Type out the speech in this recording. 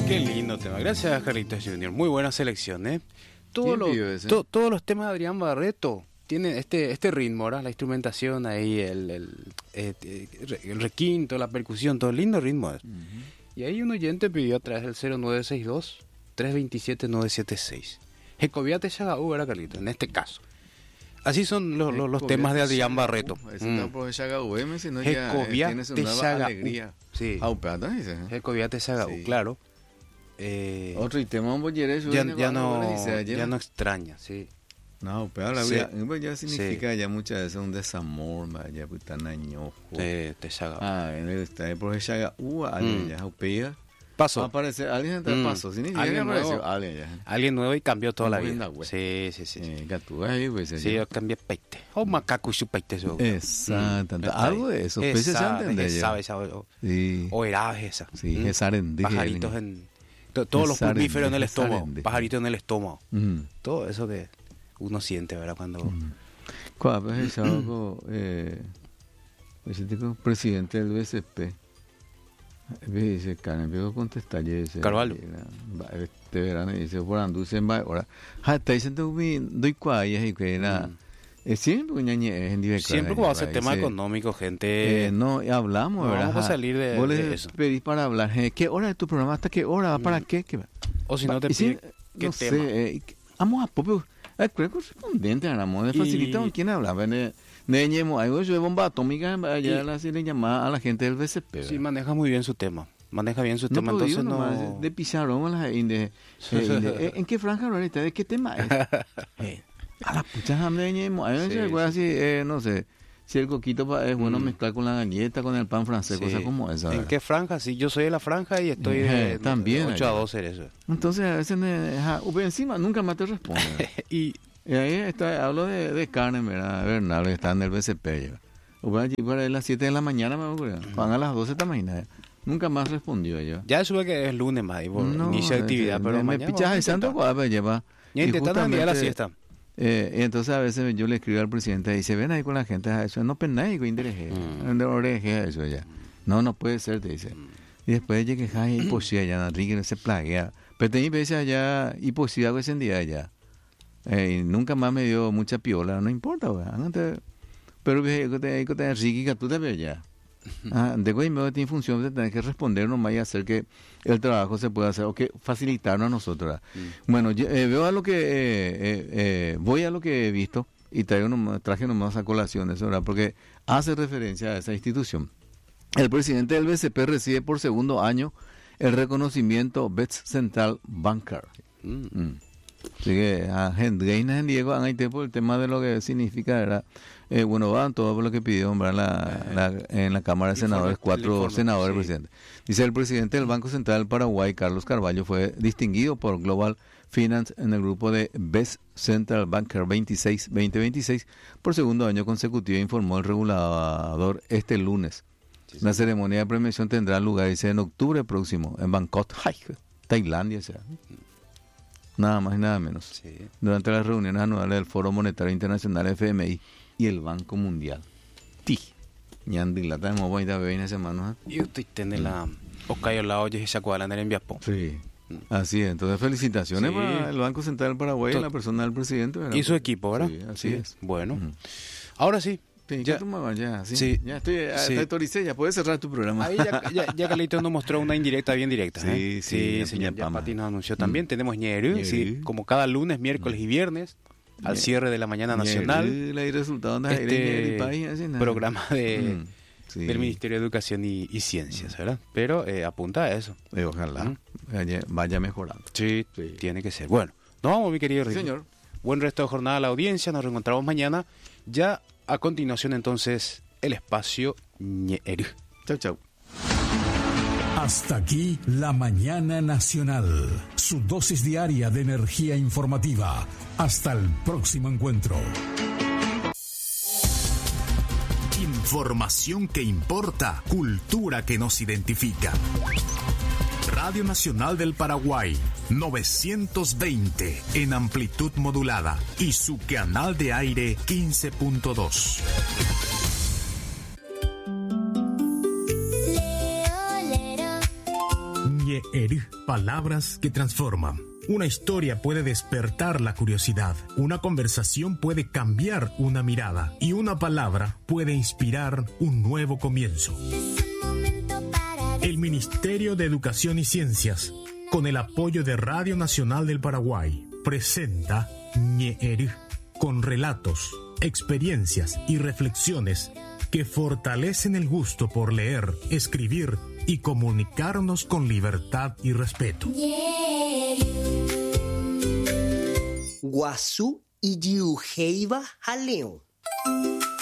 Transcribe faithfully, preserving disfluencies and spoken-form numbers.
Qué lindo tema. Gracias, Carlitos Junior. Muy buena selección, ¿eh? Todos los, to, todos los temas de Adrián Barreto tienen este este ritmo, ¿verdad? La instrumentación ahí, el, el, el, el requinto, la percusión, todo lindo ritmo. Uh-huh. Y ahí un oyente pidió a través del cero nueve seis dos, tres dos siete, nueve siete seis. Jecoviate Shagaú, ¿verdad, Carlitos? En este caso. Así son los, los, los temas de Adrián Barreto. Es una por Shagaú, sino ya tienes una nueva alegría. Sí. Aupata, dice. Jecoviate Shagaú, sí. Claro. Eh, Otro tema un bollere ya, ya no ya no extraña, sí. No, pero la vida sí. Ya significa sí. Ya muchas veces un desamor, vaya puta nañojo. Te te saga. Ah, en está por esa uh, alguien ya opea. Pasó. Aparece alguien te mm. pasó, significa alguien que nuevo, alguien ya. Alguien nuevo y cambió toda la vida. Pues. Sí, sí, sí. Eh, gatú ahí pues. Sí, yo cambié peite. O macaco su peite eso. Exacto. Mm. Algo de eso, peces entender ya. Sabe, sabe. Sí. O era esa. Sí, mm. es arendí. Pajaritos en todos los pulpíferos en el estómago, pajaritos en el estómago, mm. todo eso que uno siente, ¿verdad? Cuando... Mm. Cuando es algo, eh, ese tipo presidente del B C P, dice, Karen, veo contestarle, dice, Carvalho, este verano, dice, por anduce en ahora, hasta dicen, doy cuayas y que era... Siempre Siempre cuando hace tema sí. Económico, gente... Eh, no, hablamos, no, ¿verdad? Vamos a salir de, Vos de eso. Pedís para hablar. ¿Qué hora es tu programa? ¿Hasta qué hora? ¿Para mm. qué? ¿Qué? O si no te pide, si, ¿qué no tema? Sé, eh, vamos a popio. Creo correspondiente, Ramón. Facilita con quién hablaba. De ñemo, algo de bomba atómica, allá la le llamaba a la gente del B C P. Sí, maneja muy bien su tema. Maneja bien su no tema, entonces no... Nomás, de Pizarrón, de, de, ¿en qué franja ahorita? ¿De qué tema es? eh. A la pucha hambre ñemo, a veces sí, sí. Así, eh, no sé, si el coquito es bueno mm. mezclar con la galleta, con el pan francés, sí. Cosas como esa. ¿En qué franja? Sí, yo soy de la franja y estoy de, eh, también, de ocho a doce eso. Entonces a veces me, ja, encima nunca más te responde. y, y ahí está, hablo de, de carne, ¿verdad? Bernal, que está en el B C P. Para las siete de la mañana me ocurrió, van a las doce de la mañana. Nunca más respondió yo. Ya sube que es lunes más, y por no, inicio de actividad, me, pero me, mañana... Me pichas de santo guapa lleva. Y intentando el día de la siesta. Eh, y entonces a veces yo le escribo al presidente y dice, ven ahí con la gente, eso no penáis con interés, eso ya. No, no puede ser, te dice. Y después llegué a hipoxia ya, Enrique se plaguea. Pero tenía veces allá hipoxia que día ya. Eh, y nunca más me dio mucha piola, no importa, weón. Pero que te Enrique que tú te ves ya. Ah, de que me tiene función de tener que responder nomás y hacer que el trabajo se pueda hacer o que facilitarnos a nosotros. Mm. Bueno, yo, eh, veo a lo que eh, eh, eh, voy a lo que he visto y traigo nomás, traje nomás a colación eso, ¿verdad? Porque hace referencia a esa institución. El presidente del B C P recibe por segundo año el reconocimiento Best Central Banker. Mm. Mm. Así que a Hendreina en Diego han ahí por el tema de lo que significa, ¿verdad? Eh, bueno, van todo por lo que pidió, ¿verdad? La, la, en la Cámara de Senadores, cuatro senadores, sí. Presidente. Dice el presidente del Banco Central del Paraguay, Carlos Carvalho, fue distinguido por Global Finance en el grupo de Best Central Banker veintiséis veinte veintiséis por segundo año consecutivo, informó el regulador este lunes. Sí, sí. La ceremonia de premiación tendrá lugar, dice, en octubre próximo, en Bangkok, Tailandia, o sea. Nada más y nada menos. Sí. Durante las reuniones anuales del Foro Monetario Internacional F M I y el Banco Mundial. Ti. Ñandilata de mobo y de bebé semana. Y usted tiene la Ocayo la olla y sacó a la en Viapo. Sí. Así es. Entonces felicitaciones sí. Para el Banco Central del Paraguay y la persona del presidente, ¿verdad? Y su equipo, ¿verdad? Sí, así sí. Es. Bueno. Uh-huh. Ahora sí. Sí, ya, ya, sí. Sí. Ya estoy, sí. Te autoricé, ya puedes cerrar tu programa. Ahí ya, ya, ya Carlitos nos mostró una indirecta bien directa. Sí, ¿eh? sí, sí, señor. Ya Pati nos anunció mm. también. Tenemos Ñerú, sí, como cada lunes, miércoles mm. y viernes, al Ñerú. Cierre de la mañana nacional. Ñerú, resultado de este país, así, programa de, mm. sí. del Ministerio de Educación y, y Ciencias, ¿verdad? Pero eh, apunta a eso. Eh, ojalá mm. vaya, vaya mejorando. Sí, sí, tiene que ser. Bueno, nos vamos, mi querido Ricky. Señor. Buen resto de jornada a la audiencia. Nos reencontramos mañana. Ya a continuación, entonces, el espacio Ñerú. Chau, chau. Hasta aquí la mañana nacional. Su dosis diaria de energía informativa. Hasta el próximo encuentro. Información que importa, cultura que nos identifica. Radio Nacional del Paraguay, novecientos veinte en amplitud modulada y su canal de aire quince punto dos. Ñe'eru, palabras que transforman. Una historia puede despertar la curiosidad, una conversación puede cambiar una mirada y una palabra puede inspirar un nuevo comienzo. El Ministerio de Educación y Ciencias, con el apoyo de Radio Nacional del Paraguay, presenta Ñe'eru, con relatos, experiencias y reflexiones que fortalecen el gusto por leer, escribir y comunicarnos con libertad y respeto. Guasú y Yuheiva Jaleo.